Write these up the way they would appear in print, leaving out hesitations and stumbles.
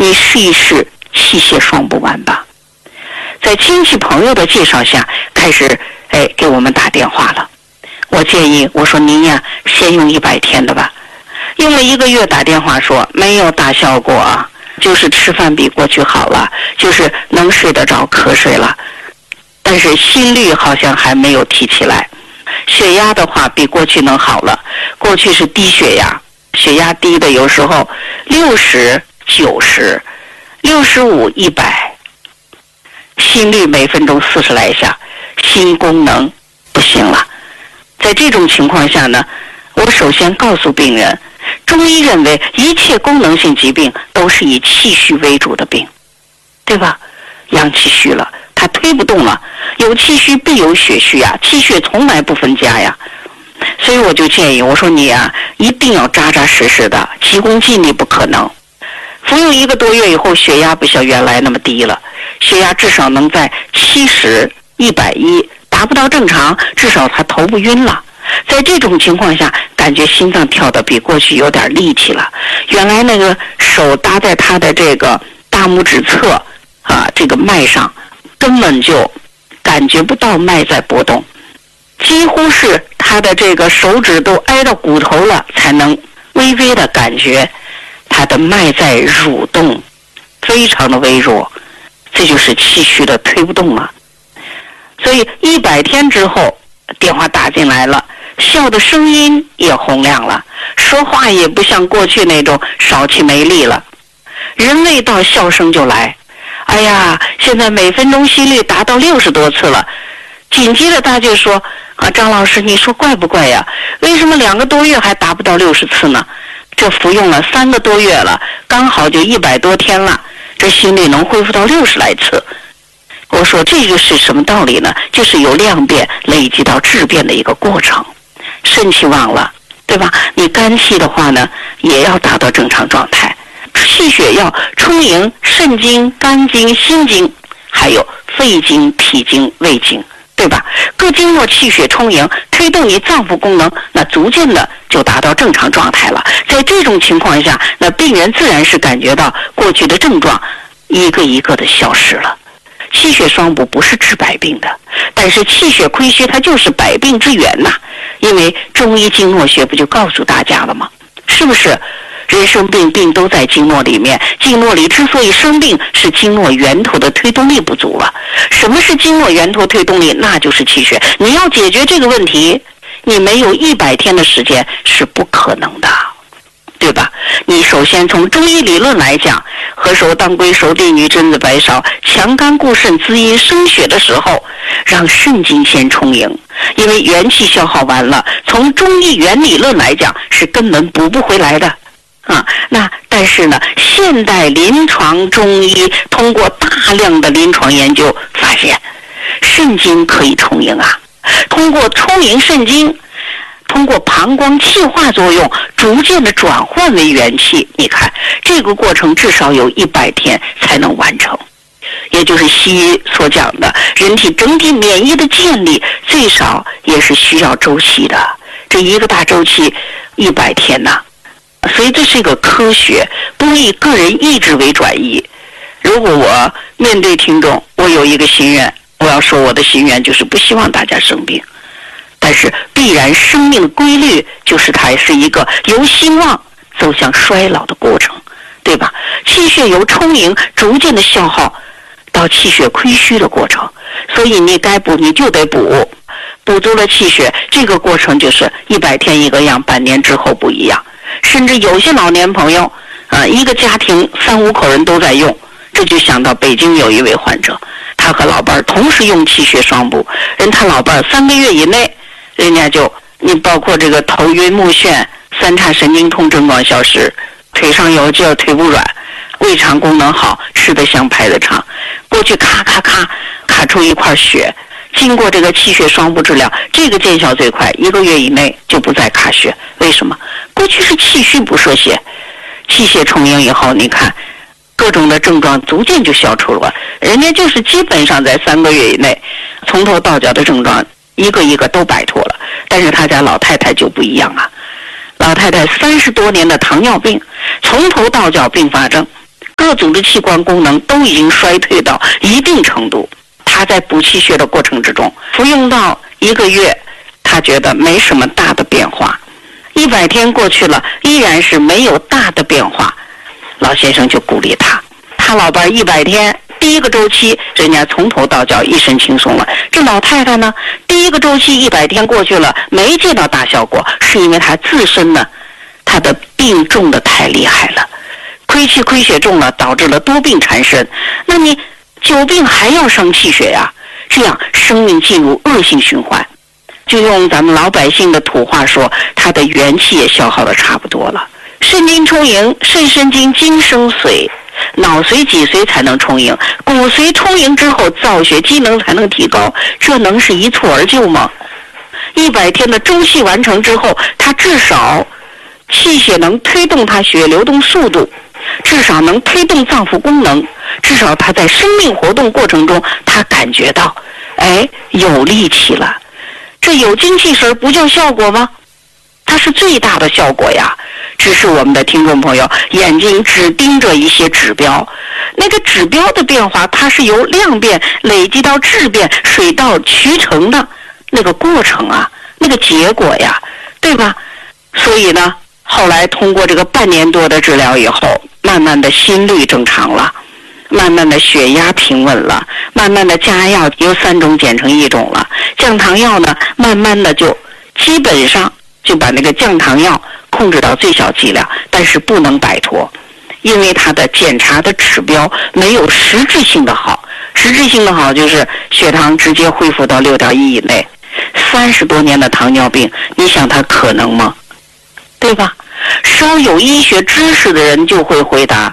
你试一试气血双补丸吧。在亲戚朋友的介绍下，开始给我们打电话了。我建议，我说您呀，先用100天的吧。用了1个月，打电话说没有大效果啊，就是吃饭比过去好了，就是能睡得着瞌睡了，但是心率好像还没有提起来。血压的话比过去能好了，过去是低血压，血压低的有时候60、90、65、100，心率每分钟40来下，心功能不行了。在这种情况下呢，我首先告诉病人，中医认为一切功能性疾病都是以气虚为主的病，对吧？阳气虚了，它推不动了，有气虚必有血虚呀，气血从来不分家呀。所以我就建议，我说你啊，一定要扎扎实实的，急功近利不可能。服用1个多月以后，血压不像原来那么低了，血压至少能在70、110，达不到正常，至少他头不晕了。在这种情况下，感觉心脏跳得比过去有点力气了。原来那个手搭在他的这个大拇指侧这个脉上，根本就感觉不到脉在波动，几乎是他的这个手指都挨到骨头了，才能微微的感觉他的脉在蠕动，非常的微弱，这就是气虚的推不动了。所以100天之后，电话打进来了，笑的声音也洪亮了，说话也不像过去那种少气没力了，人未到笑声就来。哎呀，现在每分钟心率达到60多次了。紧接着他就说张老师，你说怪不怪呀？为什么2个多月还达不到60次呢？这服用了3个多月了，刚好就100多天了，这心率能恢复到60来次。我说这个是什么道理呢？就是有量变累积到质变的一个过程。肾气旺了，对吧？你肝气的话呢，也要达到正常状态。气血要充盈肾经、肝经、心经，还有肺经、脾经、胃经，对吧？各经络气血充盈，推动你脏腑功能，那逐渐的就达到正常状态了。在这种情况下，那病人自然是感觉到过去的症状一个一个的消失了。气血双补不是治百病的，但是气血亏虚它就是百病之源呐。因为中医经络学不就告诉大家了吗？是不是？人生病都在经络里面，经络里之所以生病，是经络源头的推动力不足了。什么是经络源头推动力？那就是气血。你要解决这个问题，你没有100天的时间是不可能的，对吧？你首先从中医理论来讲，何首当归熟地女榛子白芍，强肝固肾滋阴生血的时候，让肾经先充盈，因为元气消耗完了，从中医原理论来讲是根本补不回来的那但是呢，现代临床中医通过大量的临床研究发现，肾经可以充盈通过充盈肾经，通过膀胱气化作用，逐渐的转换为元气。你看这个过程至少有100天才能完成，也就是西医所讲的人体整体免疫的建立，最少也是需要周期的。这一个大周期100天呐，所以这是一个科学，不以个人意志为转移。如果我面对听众，我有一个心愿，我要说我的心愿就是不希望大家生病，但是必然生命的规律就是它是一个由兴旺走向衰老的过程，对吧？气血由充盈逐渐的消耗到气血亏虚的过程，所以你该补你就得补，补足了气血，这个过程就是100天一个样，半年之后不一样。甚至有些老年朋友一个家庭3、5口人都在用，这就想到北京有一位患者，他和老伴同时用气血双补，他老伴3个月以内，人家就你包括这个头晕目眩、3叉神经痛症状消失，腿上有劲儿，腿不软，胃肠功能好，吃得香排得畅。过去咔咔咔卡出一块血，经过这个气血双补治疗，这个见效最快，1个月以内就不再卡血。为什么？过去是气虚不摄血，气血充盈以后，你看各种的症状逐渐就消除了，人家就是基本上在3个月以内，从头到脚的症状一个一个都摆脱了。但是他家老太太就不一样老太太30多年的糖尿病，从头到脚并发症，各组织器官功能都已经衰退到一定程度。他在补气血的过程之中，服用到1个月，他觉得没什么大的变化。100天过去了，依然是没有大的变化。老先生就鼓励他，他老伴100天第1个周期，人家从头到脚一身轻松了。这老太太呢，第1个周期100天过去了，没见到大效果，是因为她自身呢，她的病重的太厉害了，亏气亏血重了，导致了多病缠身。那你久病还要伤气血呀，这样生命进入恶性循环。就用咱们老百姓的土话说，他的元气也消耗的差不多了。肾经充盈，肾生精，精生髓，脑髓脊髓才能充盈，骨髓充盈之后，造血机能才能提高，这能是一蹴而就吗？100天的周期完成之后，他至少气血能推动他血流动速度，至少能推动脏腑功能，至少他在生命活动过程中，他感觉到，有力气了。这有精气神不叫效果吗？它是最大的效果呀。只是我们的听众朋友眼睛只盯着一些指标，那个指标的变化，它是由量变累积到质变，水到渠成的那个过程啊，那个结果呀，对吧？所以呢，后来通过这个半年多的治疗以后，慢慢的心率正常了，慢慢的血压平稳了，慢慢的降压药由3种减成1种了，降糖药呢，慢慢的就基本上就把那个降糖药控制到最小剂量，但是不能摆脱，因为它的检查的指标没有实质性的好。实质性的好就是血糖直接恢复到6.1以内。30多年的糖尿病，你想它可能吗？对吧？稍有医学知识的人就会回答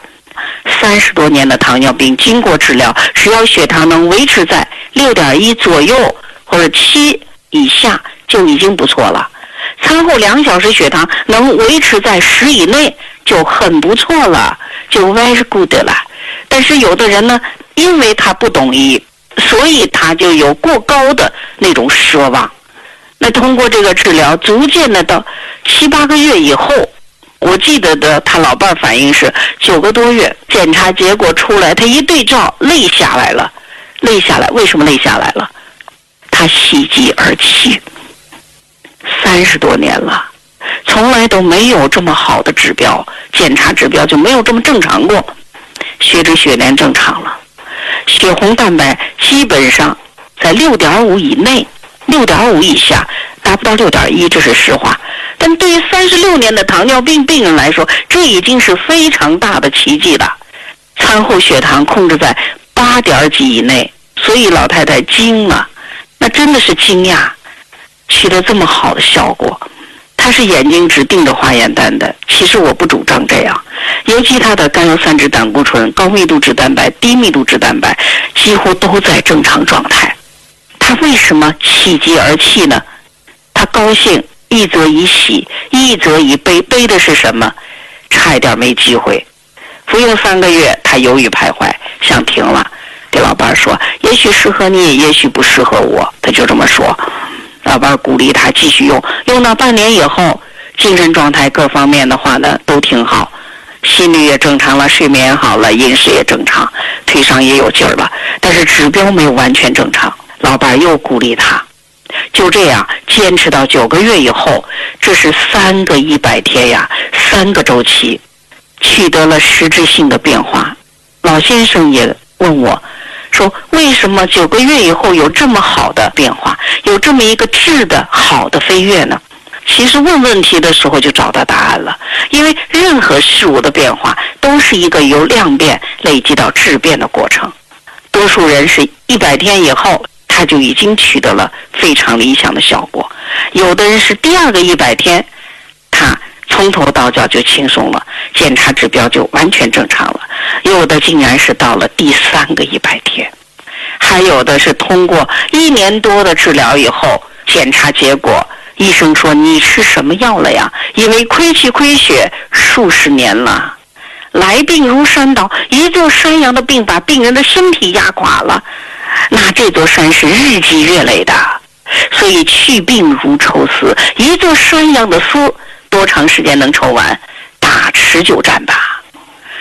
，30多年的糖尿病经过治疗，只要血糖能维持在6.1左右或者7以下就已经不错了。餐后2小时血糖能维持在10以内就很不错了，就 very good 了。但是有的人呢，因为他不懂医，所以他就有过高的那种奢望。那通过这个治疗，逐渐的到7、8个月以后，我记得的他老伴反映是9个多月，检查结果出来，他一对照，泪下来了。泪下来，为什么泪下来了？他喜极而泣。30多年了，从来都没有这么好的指标，检查指标就没有这么正常过。血脂血粘正常了，血红蛋白基本上在6.5以内，6.5以下达不到6.1，这是实话。但对于36年的糖尿病病人来说，这已经是非常大的奇迹了。餐后血糖控制在8点几以内，所以老太太惊了，那真的是惊讶，取得这么好的效果。他是眼睛只盯着化验单的，其实我不主张这样。尤其他的甘油三酯胆固醇、高密度脂蛋白、低密度脂蛋白几乎都在正常状态。他为什么喜极而泣呢？他高兴，一则以喜，一则以悲。悲的是什么？差一点没机会。服用3个月，他犹豫徘徊，想停了。给老伴说，也许适合你，也许不适合我。他就这么说。老伴鼓励他继续用，用到半年以后，精神状态各方面的话呢都挺好，心率也正常了，睡眠也好了，饮食也正常，腿上也有劲儿了，但是指标没有完全正常。老伴又鼓励他，就这样坚持到9个月以后，这是3个100天呀，3个周期，取得了实质性的变化。老先生也问我说，为什么9个月以后有这么好的变化，有这么一个质的好的飞跃呢？其实问问题的时候就找到答案了，因为任何事物的变化都是一个由量变累积到质变的过程。多数人是100天以后他就已经取得了非常理想的效果，有的人是第2个100天他从头到脚就轻松了，检查指标就完全正常了，有的竟然是到了第3个100天，还有的是通过1年多的治疗以后，检查结果医生说你吃什么药了呀？因为亏气亏血数十年了，来病如山倒，一座山羊的病把病人的身体压垮了，那这座山是日积月累的，所以去病如抽丝，一座山羊的丝多长时间能抽完？打持久战吧。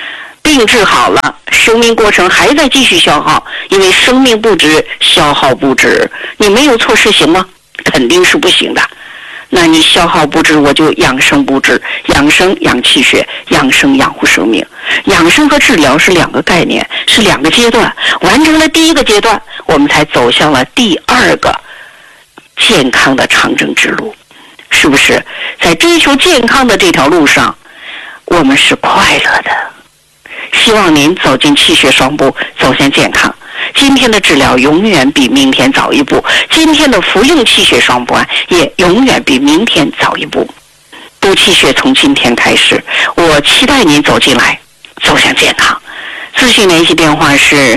病治好了，生命过程还在继续消耗，因为生命不止，消耗不止。你没有措施行吗？肯定是不行的。那你消耗不止，我就养生不止。养生养气血，养生养护生命。养生和治疗是两个概念，是两个阶段。完成了第一个阶段，我们才走向了第二个健康的长征之路。是不是在追求健康的这条路上，我们是快乐的？希望您走进气血双步，走向健康。今天的治疗永远比明天早一步，今天的服用气血双补也永远比明天早一步。补气血从今天开始，我期待您走进来，走向健康。咨询联系电话是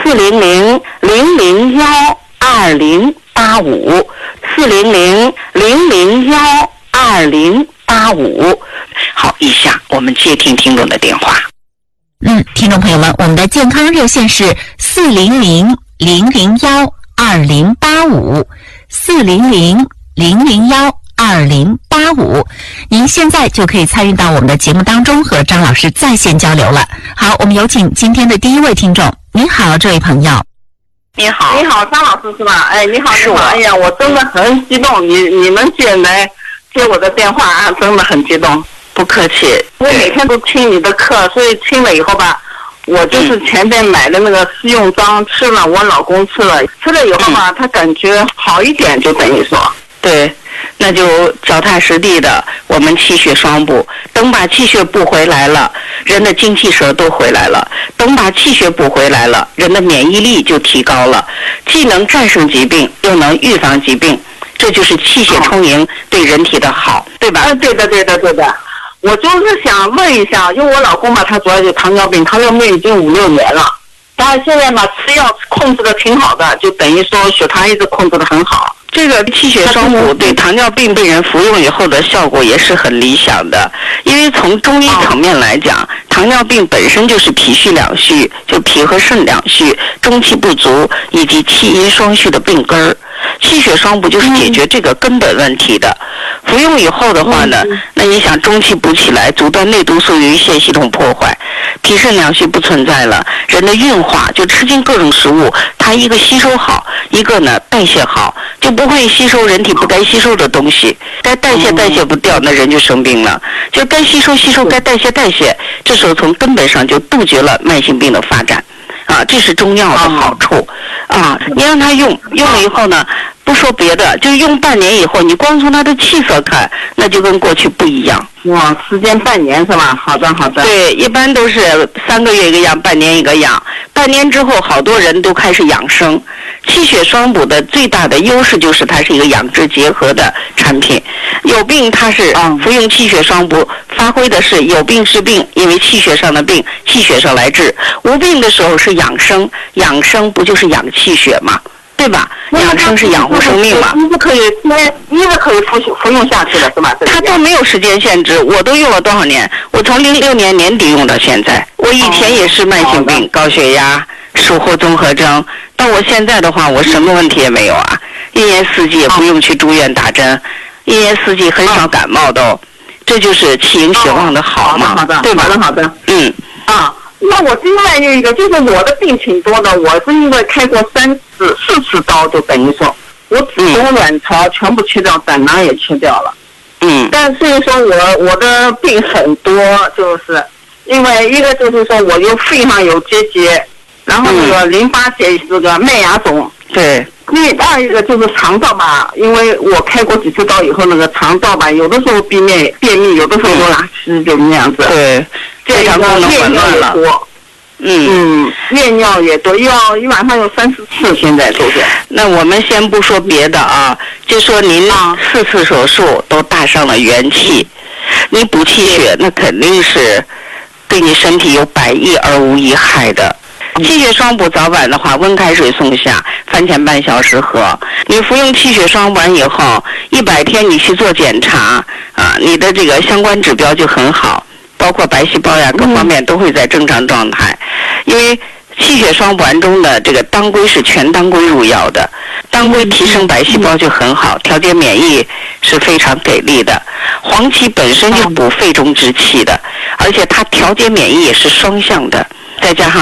400-001-2085，400-001-2085。好，以下我们接听听众的电话。 听众朋友们，我们的健康热线是400-001-2085，400-001-2085。您现在就可以参与到我们的节目当中，和张老师在线交流了。好，我们有请今天的第一位听众。您好，这位朋友。 你好， 你好，张老师是吧？哎，你好， 是我。 哎呀，我真的很激动，你们接我的电话啊，真的很激动。 不客气， 我每天都听你的课，所以听了以后吧，我就是前边买的那个试用装吃了，我老公吃了以后吧，他感觉好一点，就等于说， 对，那就脚踏实地的，我们气血双补，等把气血补回来了，人的精气神都回来了，等把气血补回来了，人的免疫力就提高了，既能战胜疾病，又能预防疾病，这就是气血充盈对人体的好，对吧？ 对的。我就是想问一下，因为我老公吧，他主要就糖尿病已经5-6年了，但是现在嘛吃药控制的挺好的，就等于说血糖一直控制的很好。 这个气血双补对糖尿病病人服用以后的效果也是很理想的，因为从中医层面来讲，糖尿病本身就是脾虚两虚，就脾和肾两虚，中气不足以及气阴双虚的病根儿。气血双补就是解决这个根本问题的。服用以后的话呢，那你想中气补起来，阻断内毒素由于腺系统破坏，脾肾两虚不存在了，人的运化就吃进各种食物，它一个吸收好，一个呢代谢好，就不会吸收人体不该吸收的东西，该代谢不掉，那人就生病了。就该吸收，该代谢，这时候从根本上就杜绝了慢性病的发展。这是中药的好处你让他用了以后呢，不说别的，就用半年以后，你光从他的气色看，那就跟过去不一样。 哇，时间半年是吧？好的。 对，一般都是3个月一个样，半年一个样。半年之后，好多人都开始养生。气血双补的最大的优势就是它是一个养治结合的产品。有病它是服用气血双补，发挥的是有病治病，因为气血上的病，气血上来治。无病的时候是养生，养生不就是养气血吗？对吧？养生是养护生命嘛。 一直可以服用下去的是吧？ 它都没有时间限制，我都用了多少年？我从06年年底用到现在。我以前也是慢性病，高血压、术后综合征，到我现在的话，我什么问题也没有啊。一年四季也不用去住院打针，一年四季很少感冒都，这就是气盈血旺的好嘛，对吧？ 好的。那我另外一个就是我的病挺多的，我是因为开过4次刀，就等于说我子宫卵巢全部切掉，胆囊也切掉了。但是说我的病很多，就是因为一个就是说我有肺上有结节，然后那个淋巴结这个麦芽肿。 对。 二一个就是肠道吧，因为我开过几次刀以后，那个肠道吧，有的时候便秘，有的时候有拉稀，就那样子。 对。这个夜尿也多。夜尿也多，一晚上有3-4次，现在都是。 那我们先不说别的就说您4次手术都搭上了元气，你补气血那肯定是对你身体有百益而无一害的。气血双补早晚的话，温开水送下，饭前半小时喝。你服用气血双补完以后，100天你去做检查你的这个相关指标就很好，包括白细胞呀各方面都会在正常状态。因为气血双补丸中的这个当归是全当归入药的，当归提升白细胞就很好，调节免疫， 是非常给力的。黄芪本身就补肺中之气的，而且它调节免疫也是双向的，再加上